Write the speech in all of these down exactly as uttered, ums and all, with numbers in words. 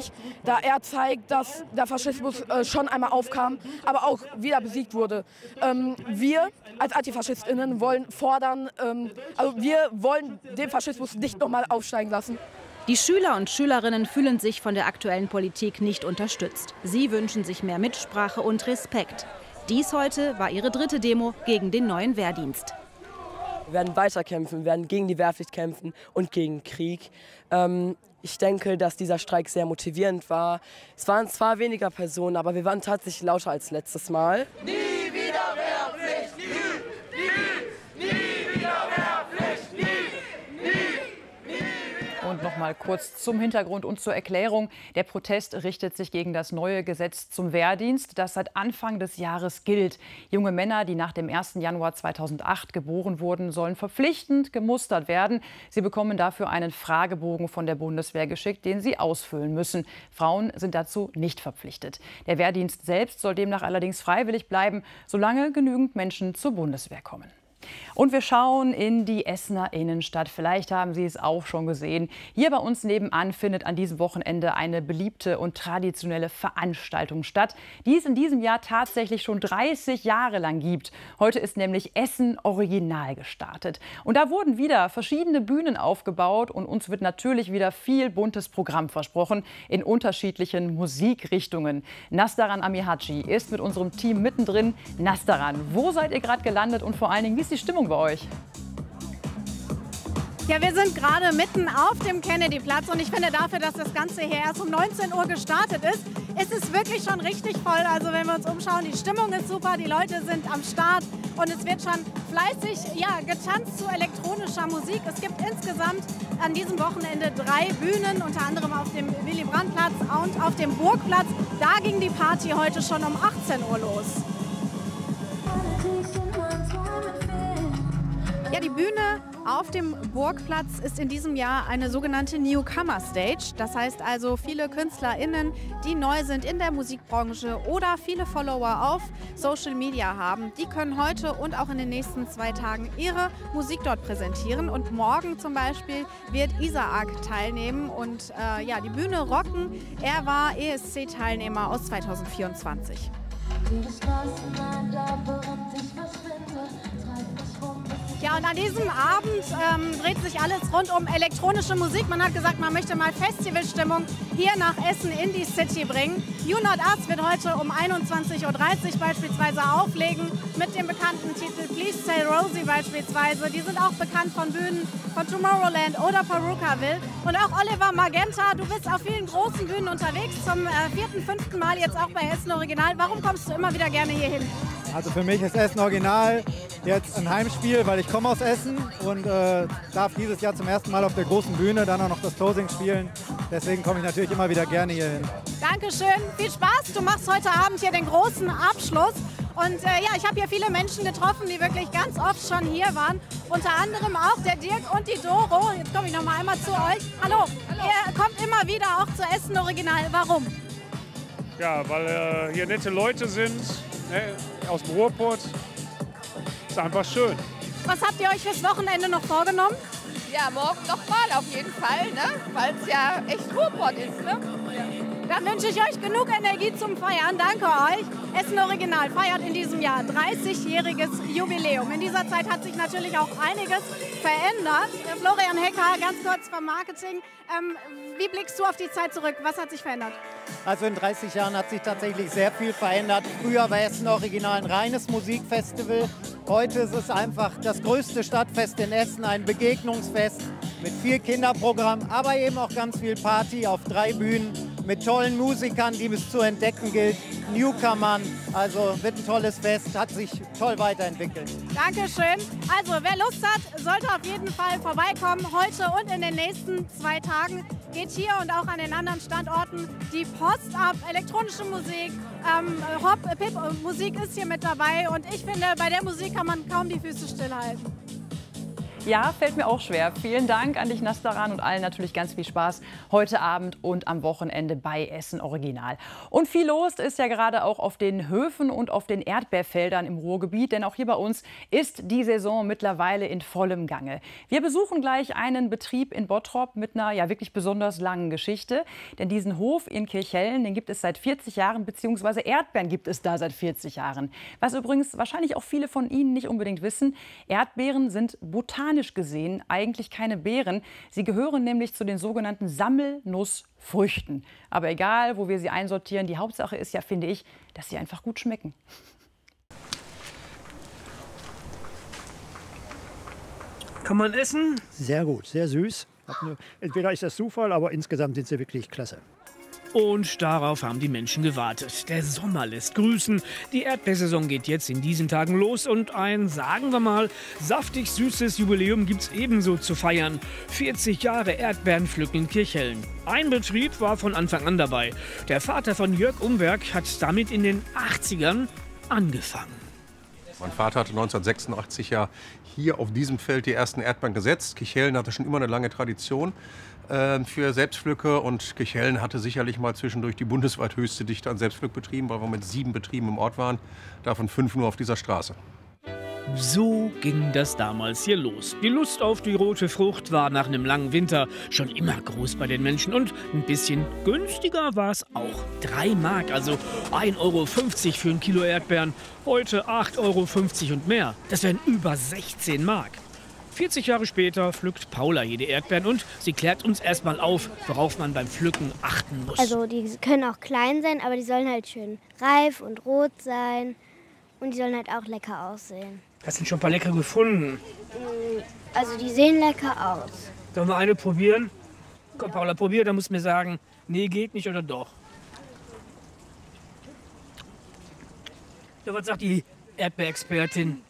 wichtig, da er zeigt, dass der Faschismus äh, schon einmal aufkam, aber auch wieder besiegt wurde. Ähm, wir als AntifaschistInnen wollen fordern, ähm, also wir wollen den Faschismus nicht nochmal aufsteigen lassen. Die Schüler und Schülerinnen fühlen sich von der aktuellen Politik nicht unterstützt. Sie wünschen sich mehr Mitsprache und Respekt. Dies heute war ihre dritte Demo gegen den neuen Wehrdienst. Wir werden weiterkämpfen, wir werden gegen die Wehrpflicht kämpfen und gegen Krieg. Ähm, ich denke, dass dieser Streik sehr motivierend war. Es waren zwar weniger Personen, aber wir waren tatsächlich lauter als letztes Mal. Nie wieder Wehrpflicht, nie, nie, nie wieder Wehrpflicht, nie, nie, nie. Und noch mal kurz zum Hintergrund und zur Erklärung. Der Protest richtet sich gegen das neue Gesetz zum Wehrdienst, das seit Anfang des Jahres gilt. Junge Männer, die nach dem ersten Januar zweitausendacht geboren wurden, sollen verpflichtend gemustert werden. Sie bekommen dafür einen Fragebogen von der Bundeswehr geschickt, den sie ausfüllen müssen. Frauen sind dazu nicht verpflichtet. Der Wehrdienst selbst soll demnach allerdings freiwillig bleiben, solange genügend Menschen zur Bundeswehr kommen. Und wir schauen in die Essener Innenstadt. Vielleicht haben Sie es auch schon gesehen. Hier bei uns nebenan findet an diesem Wochenende eine beliebte und traditionelle Veranstaltung statt, die es in diesem Jahr tatsächlich schon dreißig Jahre lang gibt. Heute ist nämlich Essen Original gestartet. Und da wurden wieder verschiedene Bühnen aufgebaut und uns wird natürlich wieder viel buntes Programm versprochen in unterschiedlichen Musikrichtungen. Nasdaran Amihaci ist mit unserem Team mittendrin. Nasdaran, wo seid ihr gerade gelandet und vor allen Dingen, wie ist die Stimmung bei euch? Ja, wir sind gerade mitten auf dem Kennedyplatz und ich finde dafür, dass das Ganze hier erst um neunzehn Uhr gestartet ist, ist es wirklich schon richtig voll. Also wenn wir uns umschauen, die Stimmung ist super, die Leute sind am Start und es wird schon fleißig ja, getanzt zu elektronischer Musik. Es gibt insgesamt an diesem Wochenende drei Bühnen, unter anderem auf dem Willy-Brandt-Platz und auf dem Burgplatz. Da ging die Party heute schon um achtzehn Uhr los. Ja, die Bühne auf dem Burgplatz ist in diesem Jahr eine sogenannte Newcomer Stage. Das heißt also, viele KünstlerInnen, die neu sind in der Musikbranche oder viele Follower auf Social Media haben, die können heute und auch in den nächsten zwei Tagen ihre Musik dort präsentieren. Und morgen zum Beispiel wird Isaac teilnehmen und äh, ja, die Bühne rocken. Er war E S C-Teilnehmer aus zweitausendvierundzwanzig. Ja, und an diesem Abend ähm, dreht sich alles rund um elektronische Musik. Man hat gesagt, man möchte mal Festivalstimmung hier nach Essen in die City bringen. You Not Us wird heute um einundzwanzig Uhr dreißig beispielsweise auflegen mit dem bekannten Titel Please Tell Rosie beispielsweise. Die sind auch bekannt von Bühnen von Tomorrowland oder Perukaville. Und auch Oliver Magenta, du bist auf vielen großen Bühnen unterwegs, zum äh, vierten, fünften Mal jetzt auch bei Essen Original. Warum kommst du immer wieder gerne hier hin? Also für mich ist Essen Original jetzt ein Heimspiel, weil ich komme aus Essen und äh, darf dieses Jahr zum ersten Mal auf der großen Bühne dann auch noch das Closing spielen. Deswegen komme ich natürlich immer wieder gerne hier hin. Dankeschön, viel Spaß. Du machst heute Abend hier den großen Abschluss. Und äh, ja, ich habe hier viele Menschen getroffen, die wirklich ganz oft schon hier waren. Unter anderem auch der Dirk und die Doro. Jetzt komme ich noch mal einmal zu euch. Hallo, Hallo. Ihr kommt immer wieder auch zu Essen Original. Warum? Ja, weil äh, hier nette Leute sind, ne, aus dem Ruhrpott. Ist einfach schön. Was habt ihr euch fürs Wochenende noch vorgenommen? Ja, morgen nochmal auf jeden Fall, ne? Weil es ja echt Ruhrpott ist. Ne? Ja. Dann wünsche ich euch genug Energie zum Feiern. Danke euch. Essen Original feiert in diesem Jahr dreißigjähriges Jubiläum. In dieser Zeit hat sich natürlich auch einiges verändert. Florian Hecker, ganz kurz vom Marketing. Ähm, wie blickst du auf die Zeit zurück? Was hat sich verändert? Also in dreißig Jahren hat sich tatsächlich sehr viel verändert. Früher war Essen Original ein reines Musikfestival. Heute ist es einfach das größte Stadtfest in Essen, ein Begegnungsfest mit viel Kinderprogramm, aber eben auch ganz viel Party auf drei Bühnen mit tollen Musikern, die es zu entdecken gilt, Newcomern. Also wird ein tolles Fest, hat sich toll weiterentwickelt. Dankeschön. Also wer Lust hat, sollte auf jeden Fall vorbeikommen. Heute und in den nächsten zwei Tagen geht hier und auch an den anderen Standorten die Post ab. Elektronische Musik, ähm, Hop, Pip, Musik ist hier mit dabei und ich finde, bei der Musik kann man kaum die Füße stillhalten. Ja, fällt mir auch schwer. Vielen Dank an dich, Nastaran, und allen natürlich ganz viel Spaß heute Abend und am Wochenende bei Essen Original. Und viel los ist ja gerade auch auf den Höfen und auf den Erdbeerfeldern im Ruhrgebiet, denn auch hier bei uns ist die Saison mittlerweile in vollem Gange. Wir besuchen gleich einen Betrieb in Bottrop mit einer ja wirklich besonders langen Geschichte, denn diesen Hof in Kirchhellen, den gibt es seit vierzig Jahren, beziehungsweise Erdbeeren gibt es da seit vierzig Jahren. Was übrigens wahrscheinlich auch viele von Ihnen nicht unbedingt wissen: Erdbeeren sind botanisch gesehen eigentlich keine Beeren. Sie gehören nämlich zu den sogenannten Sammelnussfrüchten. Aber egal, wo wir sie einsortieren, die Hauptsache ist ja, finde ich, dass sie einfach gut schmecken. Kann man essen? Sehr gut, sehr süß. Entweder ist das Zufall, aber insgesamt sind sie wirklich klasse. Und darauf haben die Menschen gewartet. Der Sommer lässt grüßen. Die Erdbeersaison geht jetzt in diesen Tagen los und ein, sagen wir mal, saftig süßes Jubiläum gibt's ebenso zu feiern. vierzig Jahre Erdbeerenpflücken in Kirchhellen. Ein Betrieb war von Anfang an dabei. Der Vater von Jörg Umberg hat damit in den achtzigern angefangen. Mein Vater hatte neunzehnhundertsechsundachtzig ja hier auf diesem Feld die ersten Erdbeeren gesetzt. Kirchhellen hatte schon immer eine lange Tradition äh, für Selbstpflücke, und Kirchhellen hatte sicherlich mal zwischendurch die bundesweit höchste Dichte an Selbstpflückbetrieben, weil wir mit sieben Betrieben im Ort waren, davon fünf nur auf dieser Straße. So ging das damals hier los. Die Lust auf die rote Frucht war nach einem langen Winter schon immer groß bei den Menschen, und ein bisschen günstiger war es auch. drei Mark, also ein Euro fünfzig für ein Kilo Erdbeeren. Heute acht Euro fünfzig und mehr. Das wären über sechzehn Mark. vierzig Jahre später pflückt Paula hier die Erdbeeren, und sie klärt uns erstmal auf, worauf man beim Pflücken achten muss. Also die können auch klein sein, aber die sollen halt schön reif und rot sein, und die sollen halt auch lecker aussehen. Hast du schon ein paar leckere gefunden? Also die sehen lecker aus. Sollen wir eine probieren? Komm, Paula, probier, dann musst du mir sagen, nee, geht nicht oder doch. Ja, was sagt die Erdbeerexpertin?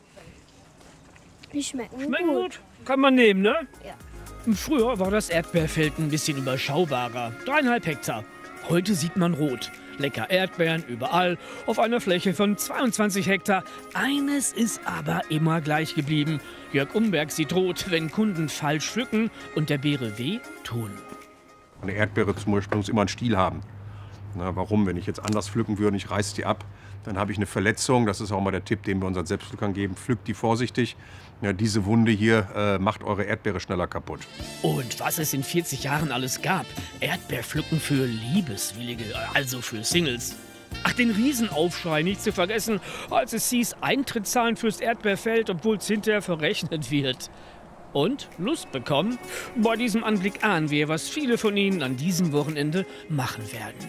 Die schmecken, schmecken gut. gut. Kann man nehmen, ne? Ja. Früher war das Erdbeerfeld ein bisschen überschaubarer. Dreieinhalb Hektar. Heute sieht man rot. Lecker Erdbeeren überall auf einer Fläche von zweiundzwanzig Hektar. Eines ist aber immer gleich geblieben. Jörg Umberg sieht rot, wenn Kunden falsch pflücken und der Beere weh tun. Eine Erdbeere zum Beispiel muss immer einen Stiel haben. Na, warum? Wenn ich jetzt anders pflücken würde, ich reiße die ab, dann habe ich eine Verletzung. Das ist auch mal der Tipp, den wir unseren Selbstpflückern geben. Pflückt die vorsichtig. Ja, diese Wunde hier äh, macht eure Erdbeere schneller kaputt. Und was es in vierzig Jahren alles gab. Erdbeerpflücken für Liebeswillige, also für Singles. Ach, den Riesenaufschrei nicht zu vergessen, als es hieß, Eintritt zahlen fürs Erdbeerfeld, obwohl es hinterher verrechnet wird. Und Lust bekommen? Bei diesem Anblick ahnen wir, was viele von Ihnen an diesem Wochenende machen werden.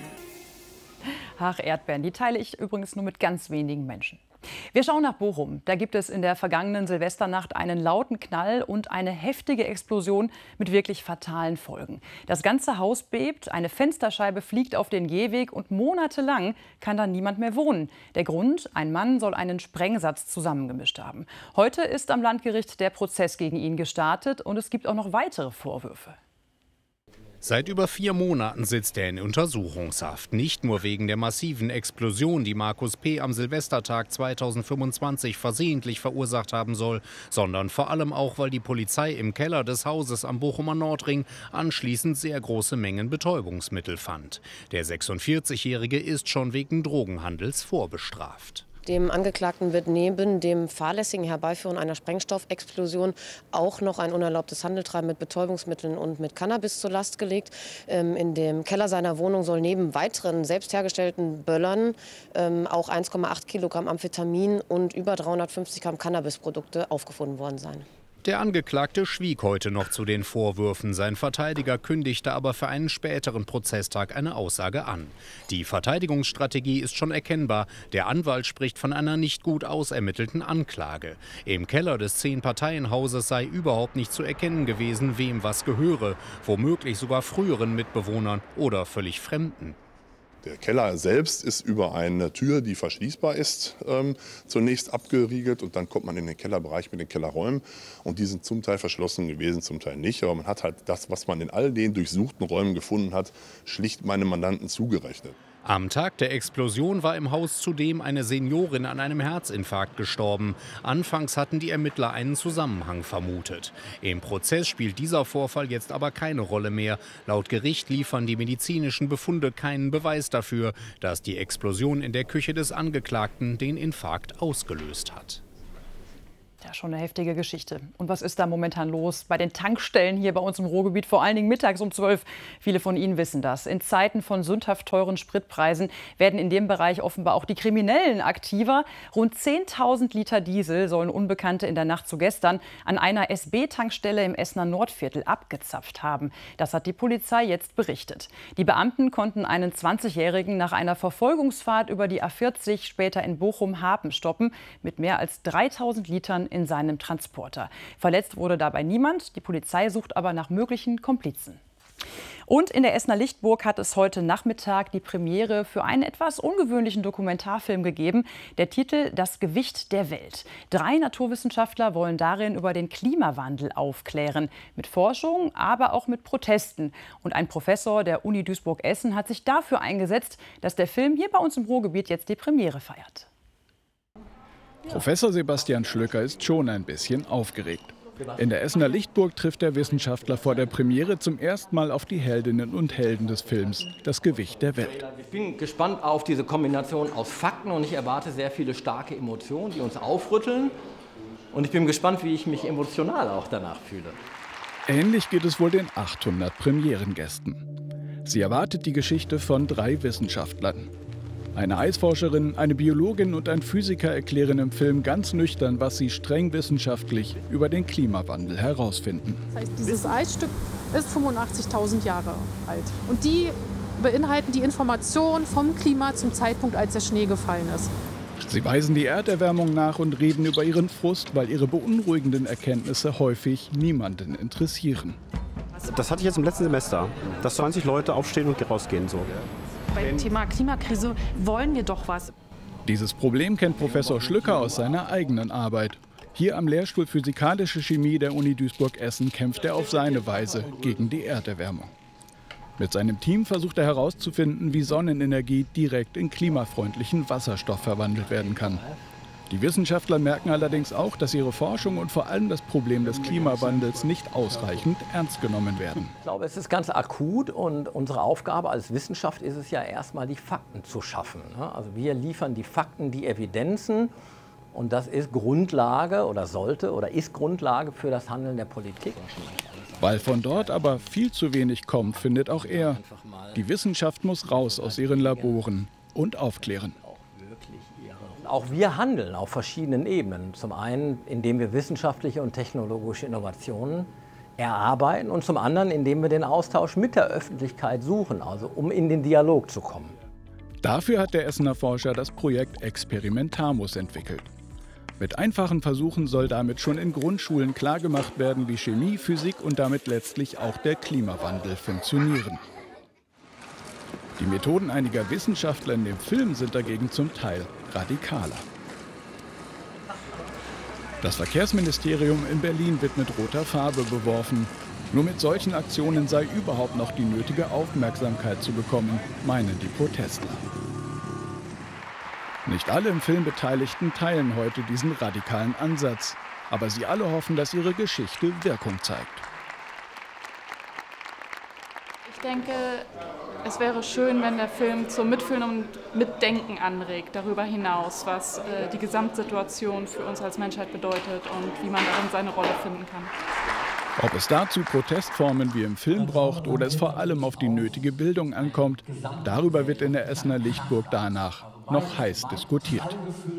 Ach, Erdbeeren, die teile ich übrigens nur mit ganz wenigen Menschen. Wir schauen nach Bochum. Da gibt es in der vergangenen Silvesternacht einen lauten Knall und eine heftige Explosion mit wirklich fatalen Folgen. Das ganze Haus bebt, eine Fensterscheibe fliegt auf den Gehweg und monatelang kann da niemand mehr wohnen. Der Grund: ein Mann soll einen Sprengsatz zusammengemischt haben. Heute ist am Landgericht der Prozess gegen ihn gestartet, und es gibt auch noch weitere Vorwürfe. Seit über vier Monaten sitzt er in Untersuchungshaft. Nicht nur wegen der massiven Explosion, die Markus P. am Silvestertag zweitausendfünfundzwanzig versehentlich verursacht haben soll, sondern vor allem auch, weil die Polizei im Keller des Hauses am Bochumer Nordring anschließend sehr große Mengen Betäubungsmittel fand. Der sechsundvierzigjährige ist schon wegen Drogenhandels vorbestraft. Dem Angeklagten wird neben dem fahrlässigen Herbeiführen einer Sprengstoffexplosion auch noch ein unerlaubtes Handeltreiben mit Betäubungsmitteln und mit Cannabis zur Last gelegt. In dem Keller seiner Wohnung soll neben weiteren selbst hergestellten Böllern auch eins Komma acht Kilogramm Amphetamin und über dreihundertfünfzig Gramm Cannabisprodukte aufgefunden worden sein. Der Angeklagte schwieg heute noch zu den Vorwürfen. Sein Verteidiger kündigte aber für einen späteren Prozesstag eine Aussage an. Die Verteidigungsstrategie ist schon erkennbar. Der Anwalt spricht von einer nicht gut ausermittelten Anklage. Im Keller des Zehn-Parteien-Hauses sei überhaupt nicht zu erkennen gewesen, wem was gehöre. Womöglich sogar früheren Mitbewohnern oder völlig Fremden. Der Keller selbst ist über eine Tür, die verschließbar ist, ähm, zunächst abgeriegelt, und dann kommt man in den Kellerbereich mit den Kellerräumen, und die sind zum Teil verschlossen gewesen, zum Teil nicht. Aber man hat halt das, was man in all den durchsuchten Räumen gefunden hat, schlicht meinem Mandanten zugerechnet. Am Tag der Explosion war im Haus zudem eine Seniorin an einem Herzinfarkt gestorben. Anfangs hatten die Ermittler einen Zusammenhang vermutet. Im Prozess spielt dieser Vorfall jetzt aber keine Rolle mehr. Laut Gericht liefern die medizinischen Befunde keinen Beweis dafür, dass die Explosion in der Küche des Angeklagten den Infarkt ausgelöst hat. Ja, schon eine heftige Geschichte. Und was ist da momentan los bei den Tankstellen hier bei uns im Ruhrgebiet? Vor allen Dingen mittags um zwölf. Viele von Ihnen wissen das. In Zeiten von sündhaft teuren Spritpreisen werden in dem Bereich offenbar auch die Kriminellen aktiver. Rund zehntausend Liter Diesel sollen Unbekannte in der Nacht zu gestern an einer S B-Tankstelle im Essener Nordviertel abgezapft haben. Das hat die Polizei jetzt berichtet. Die Beamten konnten einen zwanzigjährigen nach einer Verfolgungsfahrt über die A vierzig später in Bochum-Hapen stoppen mit mehr als dreitausend Litern in seinem Transporter. Verletzt wurde dabei niemand. Die Polizei sucht aber nach möglichen Komplizen. Und in der Essener Lichtburg hat es heute Nachmittag die Premiere für einen etwas ungewöhnlichen Dokumentarfilm gegeben. Der Titel »Das Gewicht der Welt«. Drei Naturwissenschaftler wollen darin über den Klimawandel aufklären. Mit Forschung, aber auch mit Protesten. Und ein Professor der Uni Duisburg-Essen hat sich dafür eingesetzt, dass der Film hier bei uns im Ruhrgebiet jetzt die Premiere feiert. Professor Sebastian Schlöcker ist schon ein bisschen aufgeregt. In der Essener Lichtburg trifft der Wissenschaftler vor der Premiere zum ersten Mal auf die Heldinnen und Helden des Films »Das Gewicht der Welt«. Ich bin gespannt auf diese Kombination aus Fakten und ich erwarte sehr viele starke Emotionen, die uns aufrütteln. Und ich bin gespannt, wie ich mich emotional auch danach fühle. Ähnlich geht es wohl den achthundert Premierengästen. Sie erwartet die Geschichte von drei Wissenschaftlern. Eine Eisforscherin, eine Biologin und ein Physiker erklären im Film ganz nüchtern, was sie streng wissenschaftlich über den Klimawandel herausfinden. Das heißt, dieses Eisstück ist fünfundachtzigtausend Jahre alt. Und die beinhalten die Information vom Klima zum Zeitpunkt, als der Schnee gefallen ist. Sie weisen die Erderwärmung nach und reden über ihren Frust, weil ihre beunruhigenden Erkenntnisse häufig niemanden interessieren. Das hatte ich jetzt im letzten Semester, dass zwanzig Leute aufstehen und rausgehen. So. Beim Thema Klimakrise wollen wir doch was. Dieses Problem kennt Professor Schlöcker aus seiner eigenen Arbeit. Hier am Lehrstuhl Physikalische Chemie der Uni Duisburg-Essen kämpft er auf seine Weise gegen die Erderwärmung. Mit seinem Team versucht er herauszufinden, wie Sonnenenergie direkt in klimafreundlichen Wasserstoff verwandelt werden kann. Die Wissenschaftler merken allerdings auch, dass ihre Forschung und vor allem das Problem des Klimawandels nicht ausreichend ernst genommen werden. Ich glaube, es ist ganz akut und unsere Aufgabe als Wissenschaft ist es ja erstmal, die Fakten zu schaffen. Also wir liefern die Fakten, die Evidenzen und das ist Grundlage oder sollte oder ist Grundlage für das Handeln der Politik. Weil von dort aber viel zu wenig kommt, findet auch er, die Wissenschaft muss raus aus ihren Laboren und aufklären. Auch wir handeln auf verschiedenen Ebenen. Zum einen, indem wir wissenschaftliche und technologische Innovationen erarbeiten und zum anderen, indem wir den Austausch mit der Öffentlichkeit suchen, also um in den Dialog zu kommen. Dafür hat der Essener Forscher das Projekt Experimentamus entwickelt. Mit einfachen Versuchen soll damit schon in Grundschulen klargemacht werden, wie Chemie, Physik und damit letztlich auch der Klimawandel funktionieren. Die Methoden einiger Wissenschaftler in dem Film sind dagegen zum Teil radikaler. Das Verkehrsministerium in Berlin wird mit roter Farbe beworfen. Nur mit solchen Aktionen sei überhaupt noch die nötige Aufmerksamkeit zu bekommen, meinen die Protestler. Nicht alle im Film Beteiligten teilen heute diesen radikalen Ansatz. Aber sie alle hoffen, dass ihre Geschichte Wirkung zeigt. Ich denke, es wäre schön, wenn der Film zum Mitfühlen und Mitdenken anregt, darüber hinaus, was äh, die Gesamtsituation für uns als Menschheit bedeutet und wie man darin seine Rolle finden kann. Ob es dazu Protestformen wie im Film braucht oder es vor allem auf die nötige Bildung ankommt, darüber wird in der Essener Lichtburg danach noch heiß diskutiert.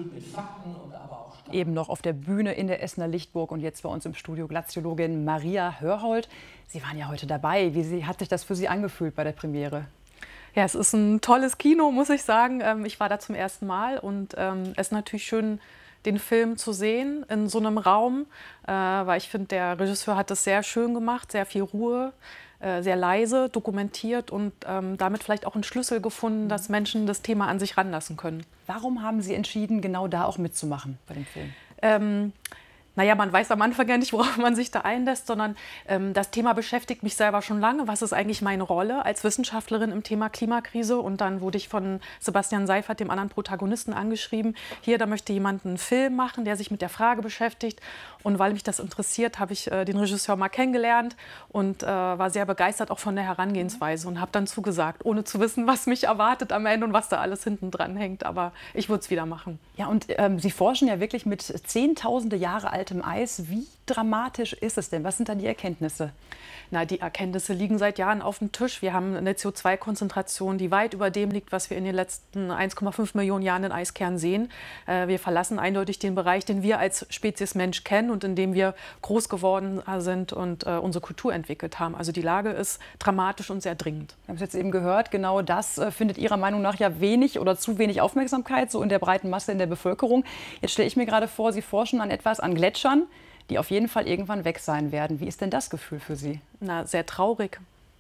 Eben noch auf der Bühne in der Essener Lichtburg und jetzt bei uns im Studio Glaziologin Maria Hörhold. Sie waren ja heute dabei. Wie hat sich das für Sie angefühlt bei der Premiere? Ja, es ist ein tolles Kino, muss ich sagen. Ich war da zum ersten Mal und es ist natürlich schön, den Film zu sehen in so einem Raum, weil ich finde, der Regisseur hat das sehr schön gemacht, sehr viel Ruhe, sehr leise dokumentiert und damit vielleicht auch einen Schlüssel gefunden, dass Menschen das Thema an sich ranlassen können. Warum haben Sie entschieden, genau da auch mitzumachen bei dem Film? Ähm, Naja, man weiß am Anfang ja nicht, worauf man sich da einlässt, sondern ähm, das Thema beschäftigt mich selber schon lange. Was ist eigentlich meine Rolle als Wissenschaftlerin im Thema Klimakrise? Und dann wurde ich von Sebastian Seifert, dem anderen Protagonisten, angeschrieben. Hier, da möchte jemand einen Film machen, der sich mit der Frage beschäftigt. Und weil mich das interessiert, habe ich äh, den Regisseur mal kennengelernt und äh, war sehr begeistert auch von der Herangehensweise und habe dann zugesagt, ohne zu wissen, was mich erwartet am Ende und was da alles hinten dran hängt. Aber ich würde es wieder machen. Ja, und ähm, Sie forschen ja wirklich mit zehntausende Jahre altem Eis. Wie dramatisch ist es denn? Was sind da die Erkenntnisse? Na, die Erkenntnisse liegen seit Jahren auf dem Tisch. Wir haben eine C O zwei Konzentration, die weit über dem liegt, was wir in den letzten eins Komma fünf Millionen Jahren in Eiskern sehen. Äh, wir verlassen eindeutig den Bereich, den wir als Spezies Mensch kennen und in dem wir groß geworden sind und äh, unsere Kultur entwickelt haben. Also die Lage ist dramatisch und sehr dringend. Wir haben es jetzt eben gehört, genau das äh, findet Ihrer Meinung nach ja wenig oder zu wenig Aufmerksamkeit, so in der breiten Masse in der Bevölkerung. Jetzt stelle ich mir gerade vor, Sie forschen an etwas, an Gletschern, die auf jeden Fall irgendwann weg sein werden. Wie ist denn das Gefühl für Sie? Na, sehr traurig.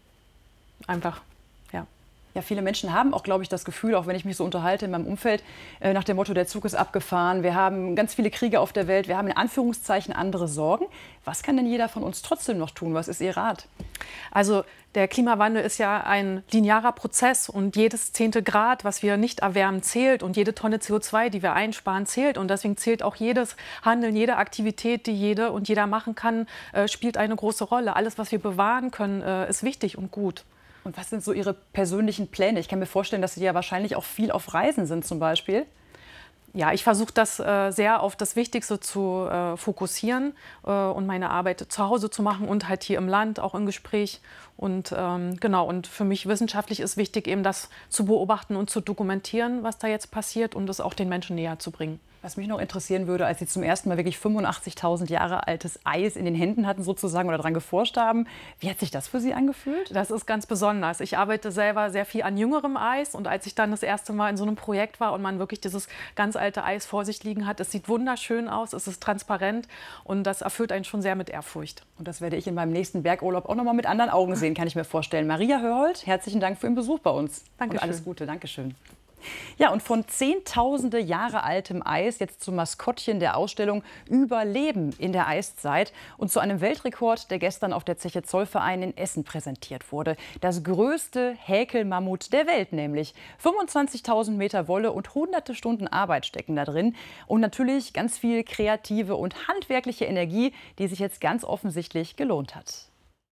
Einfach, ja. Ja, viele Menschen haben auch, glaube ich, das Gefühl, auch wenn ich mich so unterhalte in meinem Umfeld, äh, nach dem Motto, der Zug ist abgefahren, wir haben ganz viele Kriege auf der Welt, wir haben in Anführungszeichen andere Sorgen. Was kann denn jeder von uns trotzdem noch tun? Was ist Ihr Rat? Also der Klimawandel ist ja ein linearer Prozess und jedes zehnte Grad, was wir nicht erwärmen, zählt und jede Tonne C O zwei, die wir einsparen, zählt. Und deswegen zählt auch jedes Handeln, jede Aktivität, die jede und jeder machen kann, äh, spielt eine große Rolle. Alles, was wir bewahren können, äh, ist wichtig und gut. Und was sind so Ihre persönlichen Pläne? Ich kann mir vorstellen, dass Sie ja wahrscheinlich auch viel auf Reisen sind zum Beispiel. Ja, ich versuche das äh, sehr auf das Wichtigste zu äh, fokussieren äh, und meine Arbeit zu Hause zu machen und halt hier im Land, auch im Gespräch. Und ähm, genau, und für mich wissenschaftlich ist wichtig, eben das zu beobachten und zu dokumentieren, was da jetzt passiert und es auch den Menschen näher zu bringen. Was mich noch interessieren würde, als Sie zum ersten Mal wirklich fünfundachtzigtausend Jahre altes Eis in den Händen hatten sozusagen oder daran geforscht haben, wie hat sich das für Sie angefühlt? Das ist ganz besonders. Ich arbeite selber sehr viel an jüngerem Eis und als ich dann das erste Mal in so einem Projekt war und man wirklich dieses ganz alte Eis vor sich liegen hat, es sieht wunderschön aus, es ist transparent und das erfüllt einen schon sehr mit Ehrfurcht. Und das werde ich in meinem nächsten Bergurlaub auch noch mal mit anderen Augen sehen, kann ich mir vorstellen. Maria Hörhold, herzlichen Dank für Ihren Besuch bei uns. Danke. Und alles Gute, Dankeschön. Ja, und von zehntausende Jahre altem Eis jetzt zum Maskottchen der Ausstellung Überleben in der Eiszeit und zu einem Weltrekord, der gestern auf der Zeche Zollverein in Essen präsentiert wurde. Das größte Häkelmammut der Welt nämlich. fünfundzwanzigtausend Meter Wolle und hunderte Stunden Arbeit stecken da drin. Und natürlich ganz viel kreative und handwerkliche Energie, die sich jetzt ganz offensichtlich gelohnt hat.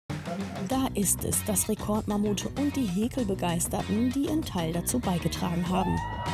Da ist es, das Rekordmammut und die Häkelbegeisterten, die ihren Teil dazu beigetragen haben.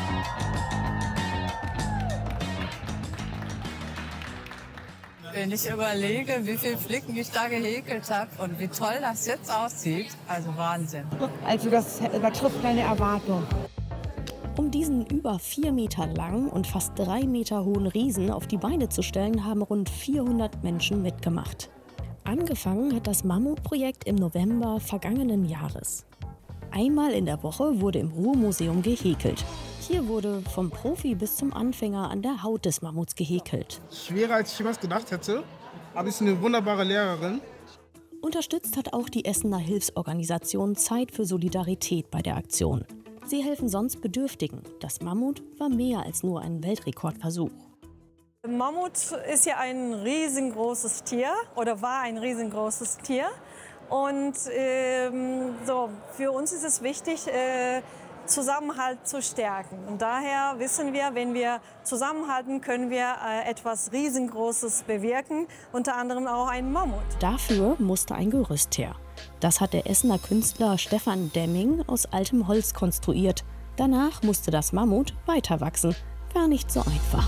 Wenn ich überlege, wie viele Flicken ich da gehäkelt habe und wie toll das jetzt aussieht, also Wahnsinn. Also das übertrifft meine Erwartung. Um diesen über vier Meter langen und fast drei Meter hohen Riesen auf die Beine zu stellen, haben rund vierhundert Menschen mitgemacht. Angefangen hat das Mammutprojekt im November vergangenen Jahres. Einmal in der Woche wurde im Ruhrmuseum gehäkelt. Hier wurde vom Profi bis zum Anfänger an der Haut des Mammuts gehäkelt. Schwerer als ich jemals gedacht hätte, aber es ist eine wunderbare Lehrerin. Unterstützt hat auch die Essener Hilfsorganisation Zeit für Solidarität bei der Aktion. Sie helfen sonst Bedürftigen. Das Mammut war mehr als nur ein Weltrekordversuch. Mammut ist ja ein riesengroßes Tier oder war ein riesengroßes Tier. Und ähm, so, für uns ist es wichtig, äh, Zusammenhalt zu stärken. Und daher wissen wir, wenn wir zusammenhalten, können wir äh, etwas Riesengroßes bewirken, unter anderem auch einen Mammut. Dafür musste ein Gerüst her. Das hat der Essener Künstler Stefan Demming aus altem Holz konstruiert. Danach musste das Mammut weiter wachsen. Gar nicht so einfach.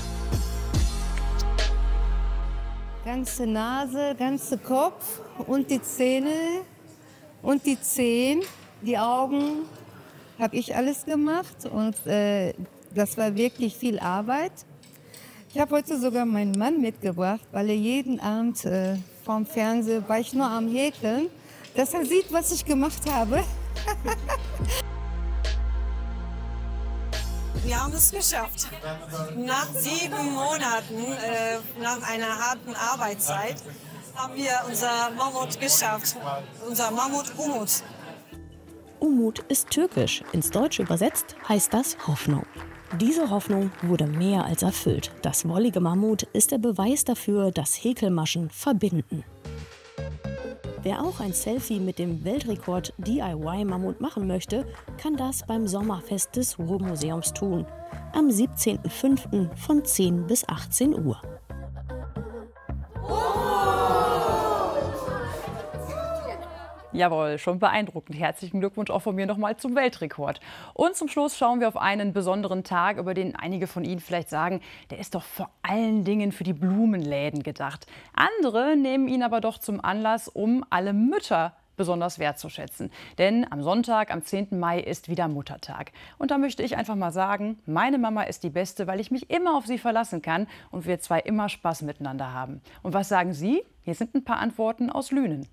Ganze Nase, ganze Kopf und die Zähne und die Zehen, die Augen, habe ich alles gemacht und äh, das war wirklich viel Arbeit. Ich habe heute sogar meinen Mann mitgebracht, weil er jeden Abend äh, vorm Fernseher, war ich nur am Häkeln, dass er sieht, was ich gemacht habe. Wir haben es geschafft. Nach sieben Monaten, äh, nach einer harten Arbeitszeit, haben wir unser Mammut geschafft. Unser Mammut Umut. Umut ist türkisch. Ins Deutsche übersetzt heißt das Hoffnung. Diese Hoffnung wurde mehr als erfüllt. Das wollige Mammut ist der Beweis dafür, dass Häkelmaschen verbinden. Wer auch ein Selfie mit dem Weltrekord D I Y-Mammut machen möchte, kann das beim Sommerfest des Ruhrmuseums tun. Am siebzehnten fünften von zehn bis achtzehn Uhr. Jawohl, schon beeindruckend. Herzlichen Glückwunsch auch von mir nochmal zum Weltrekord. Und zum Schluss schauen wir auf einen besonderen Tag, über den einige von Ihnen vielleicht sagen, der ist doch vor allen Dingen für die Blumenläden gedacht. Andere nehmen ihn aber doch zum Anlass, um alle Mütter besonders wertzuschätzen. Denn am Sonntag, am zehnten Mai, ist wieder Muttertag. Und da möchte ich einfach mal sagen, meine Mama ist die Beste, weil ich mich immer auf sie verlassen kann und wir zwei immer Spaß miteinander haben. Und was sagen Sie? Hier sind ein paar Antworten aus Lünen.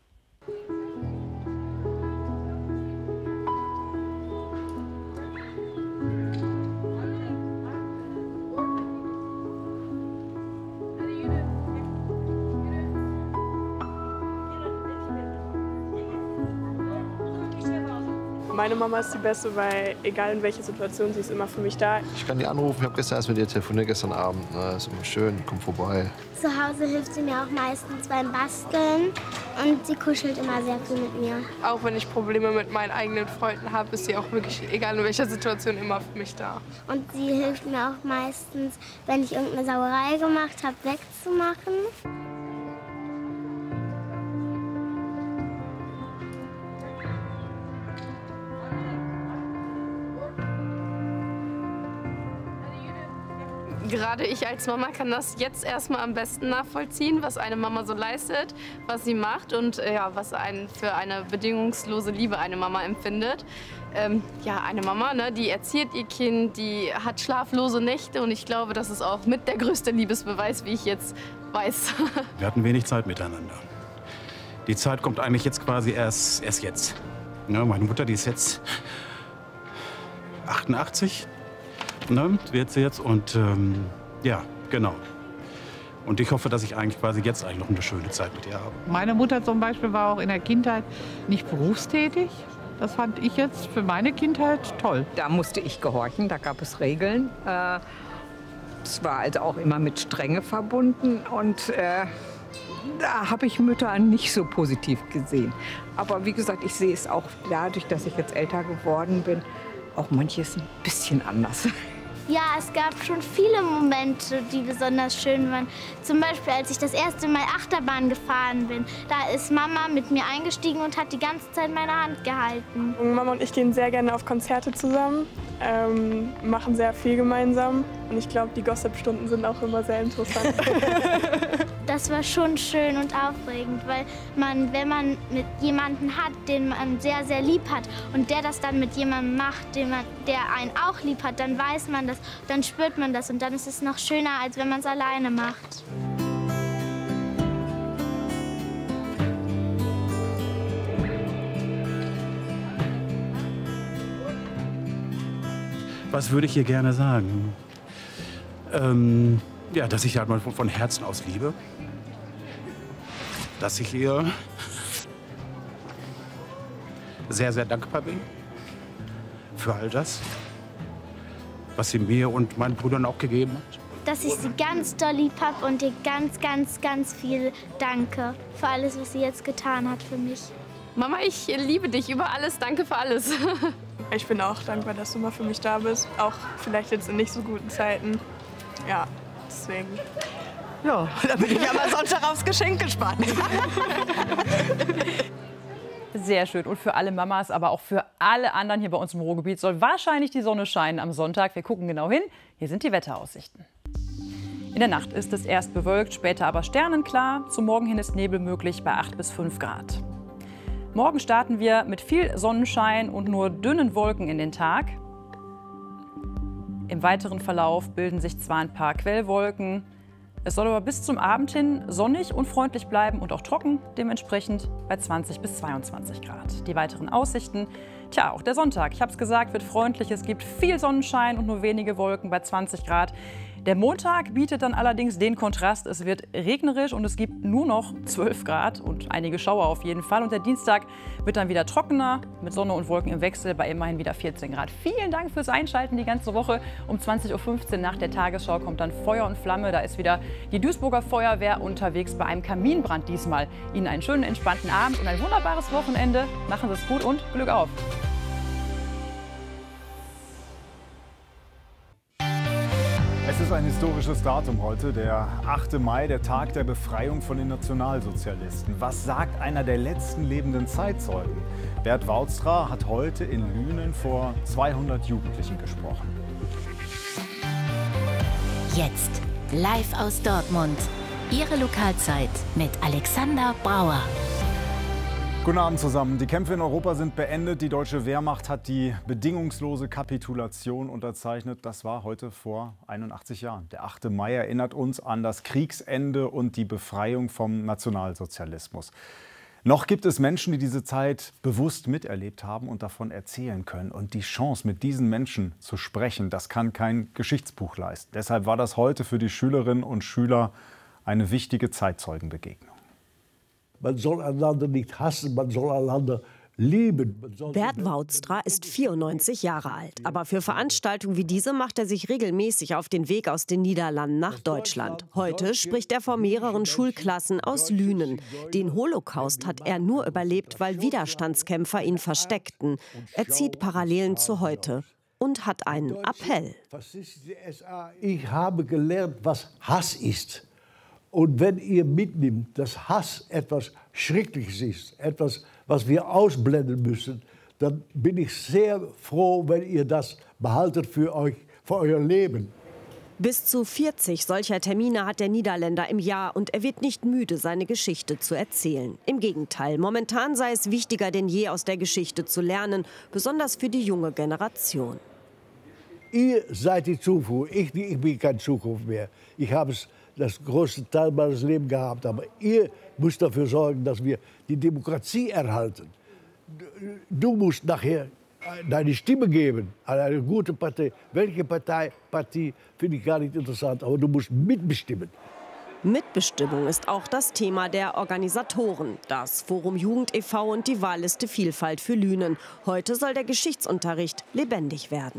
Meine Mama ist die Beste, weil egal in welcher Situation, sie ist immer für mich da. Ich kann die anrufen, ich habe gestern erst mit ihr telefoniert, gestern Abend. Das ist immer schön, komm vorbei. Zu Hause hilft sie mir auch meistens beim Basteln und sie kuschelt immer sehr viel mit mir. Auch wenn ich Probleme mit meinen eigenen Freunden habe, ist sie auch wirklich, egal in welcher Situation, immer für mich da. Und sie hilft mir auch meistens, wenn ich irgendeine Sauerei gemacht habe, wegzumachen. Gerade ich als Mama kann das jetzt erstmal am besten nachvollziehen, was eine Mama so leistet, was sie macht und äh, ja, was einen für eine bedingungslose Liebe eine Mama empfindet. Ähm, ja, eine Mama, ne, die erzieht ihr Kind, die hat schlaflose Nächte und ich glaube, das ist auch mit der größte Liebesbeweis, wie ich jetzt weiß. Wir hatten wenig Zeit miteinander. Die Zeit kommt eigentlich jetzt quasi erst, erst jetzt. Ne, meine Mutter, die ist jetzt achtundachtzig. Ne, wird sie jetzt und ähm, ja, genau. Und ich hoffe, dass ich eigentlich quasi jetzt eigentlich noch eine schöne Zeit mit ihr habe. Meine Mutter zum Beispiel war auch in der Kindheit nicht berufstätig. Das fand ich jetzt für meine Kindheit toll. Da musste ich gehorchen, da gab es Regeln. Es war also auch immer mit Strenge verbunden und äh, da habe ich Mütter nicht so positiv gesehen. Aber wie gesagt, ich sehe es auch dadurch, dass ich jetzt älter geworden bin, auch manches ein bisschen anders. Ja, es gab schon viele Momente, die besonders schön waren. Zum Beispiel, als ich das erste Mal Achterbahn gefahren bin. Da ist Mama mit mir eingestiegen und hat die ganze Zeit meine Hand gehalten. Mama und ich gehen sehr gerne auf Konzerte zusammen, ähm, machen sehr viel gemeinsam. Und ich glaube, die Gossip-Stunden sind auch immer sehr interessant. Das war schon schön und aufregend, weil man, wenn man mit jemandem hat, den man sehr, sehr lieb hat und der das dann mit jemandem macht, den man, der einen auch lieb hat, dann weiß man das, dann spürt man das und dann ist es noch schöner, als wenn man es alleine macht. Was würde ich ihr gerne sagen? Ähm, ja, dass ich halt mal von, von Herzen aus liebe. Dass ich ihr sehr, sehr dankbar bin für all das, was sie mir und meinen Brüdern auch gegeben hat. Dass ich sie ganz doll lieb habe und ihr ganz, ganz, ganz viel danke für alles, was sie jetzt getan hat für mich. Mama, ich liebe dich über alles. Danke für alles. Ich bin auch dankbar, dass du mal für mich da bist. Auch vielleicht jetzt in nicht so guten Zeiten. Ja, deswegen. Ja, da bin ich aber Sonntag aufs Geschenk gespannt. Sehr schön. Und für alle Mamas, aber auch für alle anderen hier bei uns im Ruhrgebiet soll wahrscheinlich die Sonne scheinen am Sonntag. Wir gucken genau hin. Hier sind die Wetteraussichten. In der Nacht ist es erst bewölkt, später aber sternenklar. Zum Morgen hin ist Nebel möglich bei acht bis fünf Grad. Morgen starten wir mit viel Sonnenschein und nur dünnen Wolken in den Tag. Im weiteren Verlauf bilden sich zwar ein paar Quellwolken. Es soll aber bis zum Abend hin sonnig und freundlich bleiben und auch trocken, dementsprechend bei zwanzig bis zweiundzwanzig Grad. Die weiteren Aussichten: Tja, auch der Sonntag, ich habe es gesagt, wird freundlich. Es gibt viel Sonnenschein und nur wenige Wolken bei zwanzig Grad. Der Montag bietet dann allerdings den Kontrast. Es wird regnerisch und es gibt nur noch zwölf Grad und einige Schauer auf jeden Fall. Und der Dienstag wird dann wieder trockener mit Sonne und Wolken im Wechsel bei immerhin wieder vierzehn Grad. Vielen Dank fürs Einschalten die ganze Woche. Um zwanzig Uhr fünfzehn nach der Tagesschau kommt dann Feuer und Flamme. Da ist wieder die Duisburger Feuerwehr unterwegs bei einem Kaminbrand diesmal. Ihnen einen schönen, entspannten Abend und ein wunderbares Wochenende. Machen Sie es gut und Glück auf! Es ist ein historisches Datum heute, der achte Mai, der Tag der Befreiung von den Nationalsozialisten. Was sagt einer der letzten lebenden Zeitzeugen? Bert Woudstra hat heute in Lünen vor zweihundert Jugendlichen gesprochen. Jetzt live aus Dortmund. Ihre Lokalzeit mit Alexander Brauer. Guten Abend zusammen. Die Kämpfe in Europa sind beendet. Die deutsche Wehrmacht hat die bedingungslose Kapitulation unterzeichnet. Das war heute vor einundachtzig Jahren. Der achte Mai erinnert uns an das Kriegsende und die Befreiung vom Nationalsozialismus. Noch gibt es Menschen, die diese Zeit bewusst miterlebt haben und davon erzählen können. Und die Chance, mit diesen Menschen zu sprechen, das kann kein Geschichtsbuch leisten. Deshalb war das heute für die Schülerinnen und Schüler eine wichtige Zeitzeugenbegegnung. Man soll einander nicht hassen, man soll einander lieben. Bert Woudstra ist vierundneunzig Jahre alt. Aber für Veranstaltungen wie diese macht er sich regelmäßig auf den Weg aus den Niederlanden nach Deutschland. Heute spricht er vor mehreren Schulklassen aus Lünen. Den Holocaust hat er nur überlebt, weil Widerstandskämpfer ihn versteckten. Er zieht Parallelen zu heute und hat einen Appell. Ich habe gelernt, was Hass ist. Und wenn ihr mitnimmt, dass Hass etwas Schreckliches ist, etwas, was wir ausblenden müssen, dann bin ich sehr froh, wenn ihr das behaltet für euch, für euer Leben. Bis zu vierzig solcher Termine hat der Niederländer im Jahr und er wird nicht müde, seine Geschichte zu erzählen. Im Gegenteil, momentan sei es wichtiger denn je, aus der Geschichte zu lernen, besonders für die junge Generation. Ihr seid die Zukunft, ich, ich bin keine Zukunft mehr. Ich habe es das größte Teil meines Lebens gehabt. Aber ihr müsst dafür sorgen, dass wir die Demokratie erhalten. Du musst nachher deine Stimme geben an eine gute Partei. Welche Partei, Partie, finde ich gar nicht interessant, aber du musst mitbestimmen. Mitbestimmung ist auch das Thema der Organisatoren. Das Forum Jugend e V und die Wahlliste Vielfalt für Lünen. Heute soll der Geschichtsunterricht lebendig werden.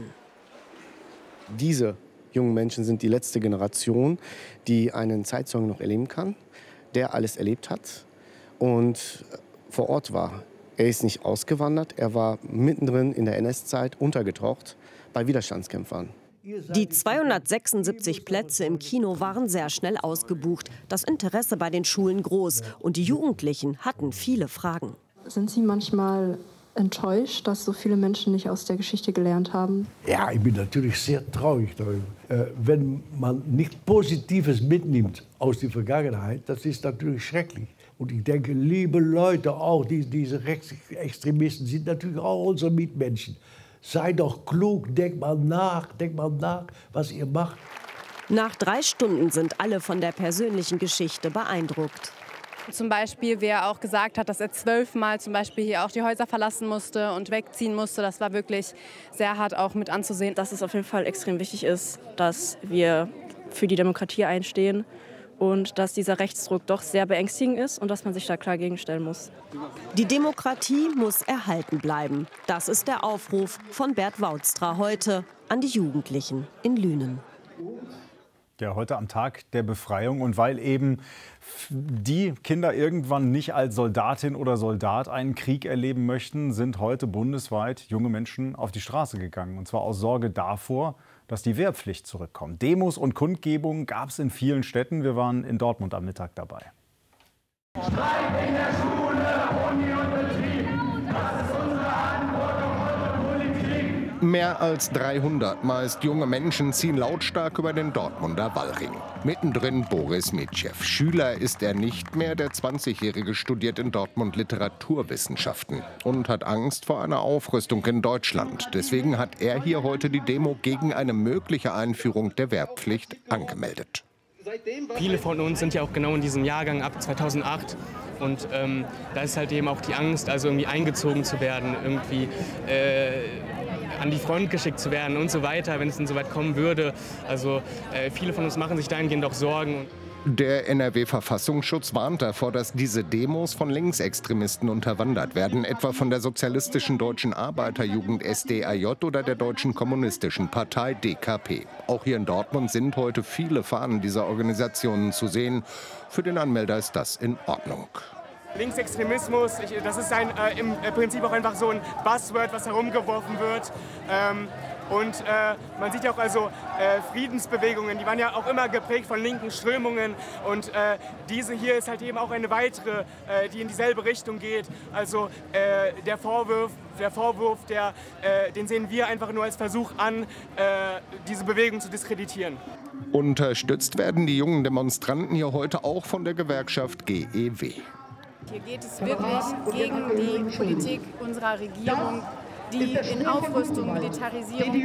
Diese jungen Menschen sind die letzte Generation, die einen Zeitzeugen noch erleben kann, der alles erlebt hat und vor Ort war. Er ist nicht ausgewandert, er war mittendrin in der N S-Zeit untergetaucht bei Widerstandskämpfern. Die zweihundertsechsundsiebzig Plätze im Kino waren sehr schnell ausgebucht. Das Interesse bei den Schulen groß und die Jugendlichen hatten viele Fragen. Sind Sie manchmal enttäuscht, dass so viele Menschen nicht aus der Geschichte gelernt haben? Ja, ich bin natürlich sehr traurig darüber. Äh, wenn man nicht Positives mitnimmt aus der Vergangenheit, das ist natürlich schrecklich. Und ich denke, liebe Leute, auch die, diese Rechtsextremisten sind natürlich auch unsere Mitmenschen. Seid doch klug, denkt mal nach, denkt mal nach, was ihr macht. Nach drei Stunden sind alle von der persönlichen Geschichte beeindruckt. Zum Beispiel, wie er auch gesagt hat, dass er zwölfmal zum Beispiel hier auch die Häuser verlassen musste und wegziehen musste. Das war wirklich sehr hart auch mit anzusehen. Dass es auf jeden Fall extrem wichtig ist, dass wir für die Demokratie einstehen und dass dieser Rechtsdruck doch sehr beängstigend ist und dass man sich da klar gegenstellen muss. Die Demokratie muss erhalten bleiben. Das ist der Aufruf von Bert Woudstra heute an die Jugendlichen in Lünen. Ja, heute am Tag der Befreiung. Und weil eben die Kinder irgendwann nicht als Soldatin oder Soldat einen Krieg erleben möchten, sind heute bundesweit junge Menschen auf die Straße gegangen. Und zwar aus Sorge davor, dass die Wehrpflicht zurückkommt. Demos und Kundgebungen gab es in vielen Städten. Wir waren in Dortmund am Mittag dabei. Streik in der Schule, Uni und Betrieb. Das ist unsere Verantwortung, unsere Politik. Mehr als dreihundert meist junge Menschen ziehen lautstark über den Dortmunder Wallring. Mittendrin Boris Mitschew. Schüler ist er nicht mehr. Der zwanzigjährige studiert in Dortmund Literaturwissenschaften und hat Angst vor einer Aufrüstung in Deutschland. Deswegen hat er hier heute die Demo gegen eine mögliche Einführung der Wehrpflicht angemeldet. Viele von uns sind ja auch genau in diesem Jahrgang ab zweitausendacht, Und ähm, da ist halt eben auch die Angst, also irgendwie eingezogen zu werden, irgendwie äh, an die Front geschickt zu werden und so weiter, wenn es denn so weit kommen würde. Also äh, viele von uns machen sich dahingehend auch Sorgen. Der N R W-Verfassungsschutz warnt davor, dass diese Demos von Linksextremisten unterwandert werden, etwa von der Sozialistischen Deutschen Arbeiterjugend S D A J oder der Deutschen Kommunistischen Partei D K P. Auch hier in Dortmund sind heute viele Fahnen dieser Organisationen zu sehen. Für den Anmelder ist das in Ordnung. Linksextremismus, ich, das ist ein, äh, im Prinzip auch einfach so ein Buzzword, was herumgeworfen wird. Ähm, Und äh, man sieht ja auch also äh, Friedensbewegungen, die waren ja auch immer geprägt von linken Strömungen. Und äh, diese hier ist halt eben auch eine weitere, äh, die in dieselbe Richtung geht. Also äh, der Vorwurf, der Vorwurf der, äh, den sehen wir einfach nur als Versuch an, äh, diese Bewegung zu diskreditieren. Unterstützt werden die jungen Demonstranten hier heute auch von der Gewerkschaft G E W. Hier geht es wirklich gegen die Politik unserer Regierung, die in Aufrüstung, Militarisierung